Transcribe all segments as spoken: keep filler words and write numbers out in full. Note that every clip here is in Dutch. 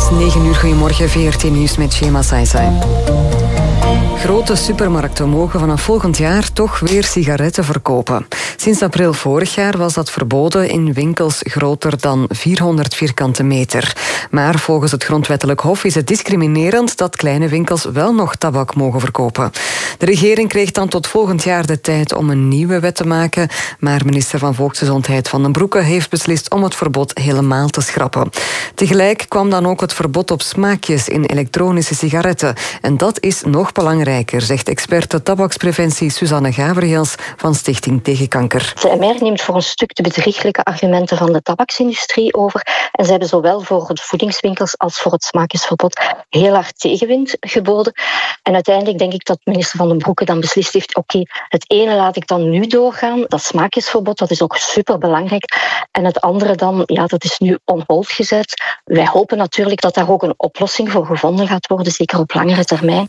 negen uur, goedemorgen, V R T Nieuws met Shema Saisai. Grote supermarkten mogen vanaf volgend jaar toch weer sigaretten verkopen. Sinds april vorig jaar was dat verboden in winkels groter dan vierhonderd vierkante meter. Maar volgens het Grondwettelijk Hof is het discriminerend dat kleine winkels wel nog tabak mogen verkopen. De regering kreeg dan tot volgend jaar de tijd om een nieuwe wet te maken, maar minister van Volksgezondheid Van den Broeke heeft beslist om het verbod helemaal te schrappen. Tegelijk kwam dan ook het verbod op smaakjes in elektronische sigaretten. En dat is nog belangrijker, zegt experte tabakspreventie Suzanne Gabriels van Stichting Tegen Kanker. De M R neemt voor een stuk de bedrieglijke argumenten van de tabaksindustrie over en ze hebben zowel voor de voedingswinkels als voor het smaakjesverbod heel hard tegenwind geboden. En uiteindelijk denk ik dat minister Van den Broeke dan beslist heeft, oké, okay, het ene laat ik dan nu doorgaan, dat smaakjesverbod, dat is ook superbelangrijk. En het andere dan, ja, dat is nu on hold gezet. Wij hopen natuurlijk dat daar ook een oplossing voor gevonden gaat worden, zeker op langere termijn.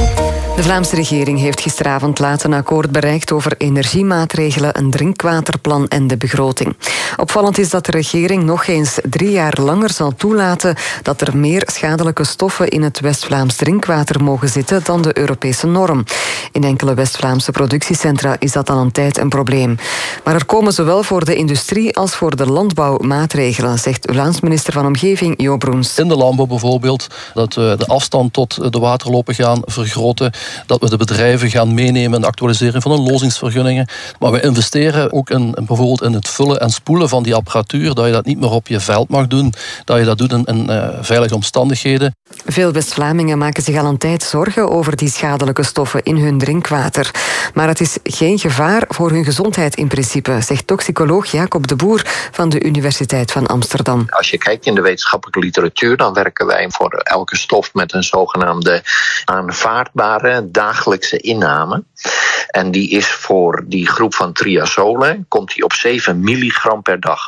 De Vlaamse regering heeft gisteravond laat een akkoord bereikt over energiemaatregelen, een drinkwaterplan en de begroting. Opvallend is dat de regering nog eens drie jaar langer zal toelaten dat er meer schadelijke stoffen in het West-Vlaams drinkwater mogen zitten dan de Europese norm. In enkele West-Vlaamse productiecentra is dat al een tijd een probleem. Maar er komen zowel voor de industrie als voor de landbouw maatregelen, zegt Vlaams minister van Omgeving Jo Broens. In de landbouw bijvoorbeeld, dat we de afstand tot de waterlopen gaan vergroten, dat we de bedrijven gaan meenemen in de actualisering van de lozingsvergunningen. Maar we investeren ook in, in bijvoorbeeld in het vullen en spoelen van die apparatuur, dat je dat niet meer op je veld mag doen, dat je dat doet in, in uh, veilige omstandigheden. Veel West-Vlamingen maken zich al een tijd zorgen over die schadelijke stoffen in hun drinkwater. Maar het is geen gevaar voor hun gezondheid in principe, zegt toxicoloog Jacob de Boer van de Universiteit van Amsterdam. Als je kijkt in de wetenschappelijke literatuur, dan werken wij voor elke stof met een zogenaamde aanvaardbare dagelijkse inname. En die is voor die groep van triazolen, komt die op zeven milligram per dag.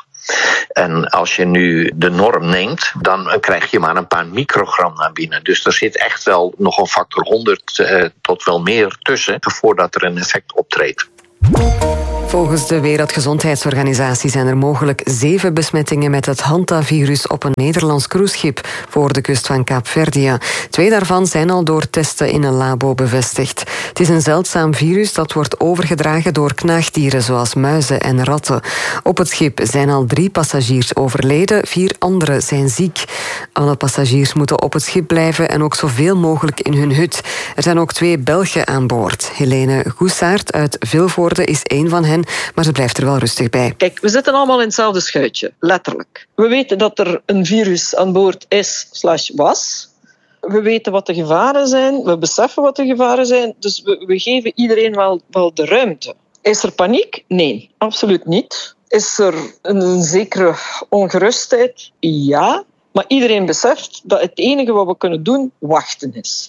En als je nu de norm neemt, dan krijg je maar een paar microgram naar binnen. Dus er zit echt wel nog een factor honderd uh, tot wel meer tussen voordat er een effect optreedt. Volgens de Wereldgezondheidsorganisatie zijn er mogelijk zeven besmettingen met het hantavirus op een Nederlands cruiseschip voor de kust van Kaapverdië. Twee daarvan zijn al door testen in een labo bevestigd. Het is een zeldzaam virus dat wordt overgedragen door knaagdieren zoals muizen en ratten. Op het schip zijn al drie passagiers overleden, vier anderen zijn ziek. Alle passagiers moeten op het schip blijven en ook zoveel mogelijk in hun hut. Er zijn ook twee Belgen aan boord. Helene Goesaert uit Vilvoorde is één van hen, maar ze blijft er wel rustig bij. Kijk, we zitten allemaal in hetzelfde schuitje, letterlijk. We weten dat er een virus aan boord is slash was. We weten wat de gevaren zijn, we beseffen wat de gevaren zijn, dus we, we geven iedereen wel, wel de ruimte. Is er paniek? Nee, absoluut niet. Is er een zekere ongerustheid? Ja. Maar iedereen beseft dat het enige wat we kunnen doen, wachten is.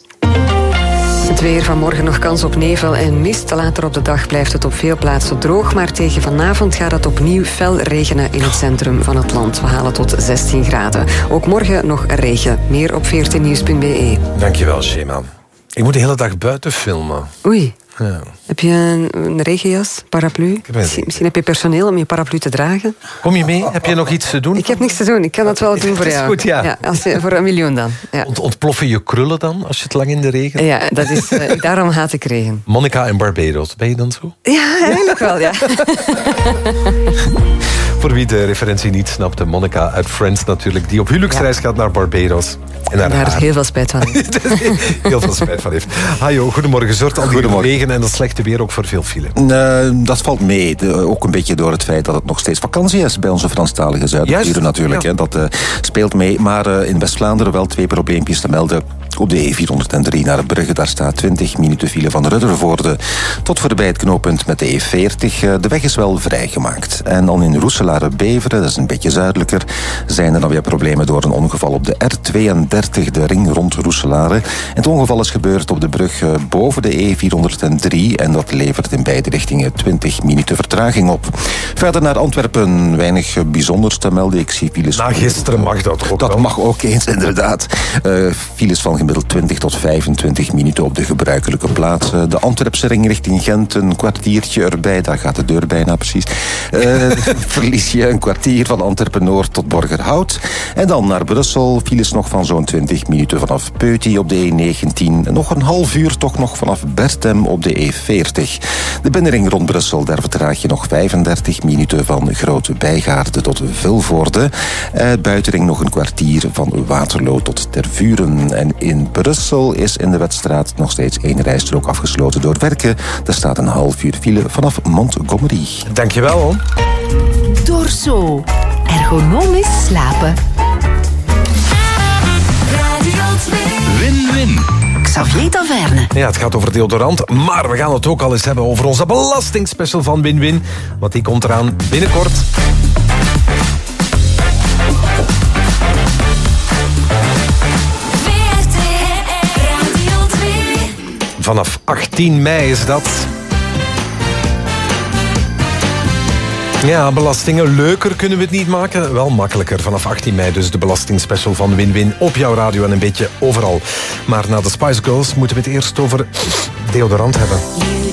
Het weer, vanmorgen nog kans op nevel en mist. Later op de dag blijft het op veel plaatsen droog, maar tegen vanavond gaat het opnieuw fel regenen in het centrum van het land. We halen tot zestien graden. Ook morgen nog regen. Meer op v r t nieuws punt b e. Dankjewel, Shema. Ik moet de hele dag buiten filmen. Oei. Ja. Heb je een, een regenjas, paraplu? Misschien, misschien heb je personeel om je paraplu te dragen. Kom je mee? Heb je nog iets te doen? Ik heb niks te doen. Ik kan dat wel doen voor jou. Dat is goed, ja. ja als je, voor een miljoen dan. Ja. Ont, ontploffen je krullen dan, als je het lang in de regen... Ja, dat is, uh, daarom haat ik regen. Monica en Barbados, ben je dan zo? Ja, eigenlijk wel, ja. Voor wie de referentie niet snapte, Monica uit Friends natuurlijk, die op huwelijksreis ja. gaat naar Barbados. En daar haar heel veel spijt van heeft. heel veel spijt van heeft. Hajo, goedemorgen. Zorgt al die regen en dat slechte weer ook voor veel file? Uh, dat valt mee. De, ook een beetje door het feit dat het nog steeds vakantie is bij onze Franstalige Zuiderburen natuurlijk. Ja. Hè. Dat uh, speelt mee. Maar uh, in West-Vlaanderen wel twee probleempjes te melden. Op de E vierhonderddrie naar Brugge, daar staat twintig minuten file van Ruddervoorde tot voorbij het knooppunt met de E veertig. De weg is wel vrijgemaakt. En dan in Roeselare-Beveren, dat is een beetje zuidelijker, zijn er dan weer problemen door een ongeval op de R tweeëndertig, de ring rond Roeselare. En het ongeval is gebeurd op de brug boven de E vierhonderddrie en dat levert in beide richtingen twintig minuten vertraging op. Verder naar Antwerpen, weinig bijzonders te melden. Ik zie files... Na gisteren mag dat ook Dat wel. mag ook eens, inderdaad. Uh, files van gemiddeld twintig tot vijfentwintig minuten op de gebruikelijke plaatsen. De Antwerpse ring richting Gent, een kwartiertje erbij. Daar gaat de deur bijna precies. Uh, verlies je een kwartier van Antwerpen-Noord tot Borgerhout. En dan naar Brussel. Files nog van zo'n twintig minuten vanaf Peuty op de E negentien. Nog een half uur toch nog vanaf Bertem op de E veertig. De binnenring rond Brussel, daar vertraag je nog vijfendertig minuten van Grote Bijgaarde tot Vilvoorde. Uh, buitenring nog een kwartier van Waterloo tot Tervuren. En in Brussel is in de Wetstraat nog steeds één rijstrook afgesloten door werken. Er staat een half uur file vanaf Montgomery. Dankjewel, hoor. Dorso. Ergonomisch slapen. Win-win. Xavier Taverne. Ja, het gaat over deodorant, maar we gaan het ook al eens hebben over onze belastingspecial van Win-win. Want die komt eraan binnenkort. Vanaf achttien mei is dat. Ja, belastingen. Leuker kunnen we het niet maken. Wel makkelijker. Vanaf achttien mei dus de belastingspecial van Win-Win op jouw radio en een beetje overal. Maar na de Spice Girls moeten we het eerst over deodorant hebben.